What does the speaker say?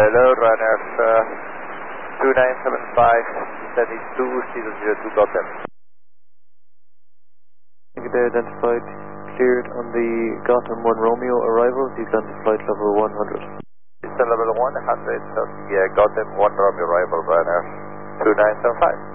Hello, Ryanair 2975, 72, got them. They identified, cleared on the Gotham 1 Romeo arrival, descend to flight level 100. Descend level 100, yeah, Gotham 1 Romeo arrival, Ryanair 2975.